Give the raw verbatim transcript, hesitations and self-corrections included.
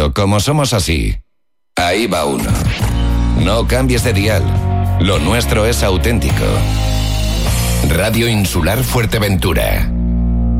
Pero como somos así, ahí va uno. No cambies de dial. Lo nuestro es auténtico. Radio Insular Fuerteventura.